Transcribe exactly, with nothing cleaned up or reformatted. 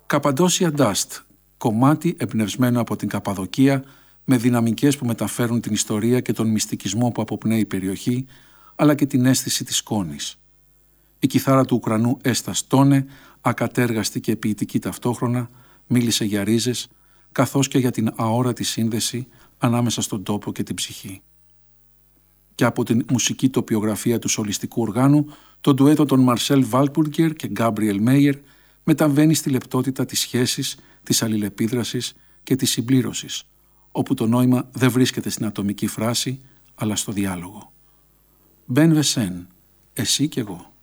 Καπαντόσια Dust, κομμάτι εμπνευσμένο από την Καπαδοκία, με δυναμικές που μεταφέρουν την ιστορία και τον μυστικισμό που αποπνέει η περιοχή, αλλά και την αίσθηση της σκόνης. Η κιθάρα του Ουκρανού Έστα Στόνε, ακατέργαστη και ποιητική ταυτόχρονα, μίλησε για ρίζες, καθώς και για την αόρατη σύνδεση ανάμεσα στον τόπο και την ψυχή. Και από την μουσική τοπιογραφία του σολιστικού οργάνου, το ντουέτο των Μαρσέλ Βάλπουργκερ και Γκάμπριελ Μέιερ μεταβαίνει στη λεπτότητα της σχέσης, της αλληλεπίδρασης και της συμπλήρωσης, όπου το νόημα δεν βρίσκεται στην ατομική φράση, αλλά στο διάλογο. Μπεν Βεσέν, εσύ κι εγώ.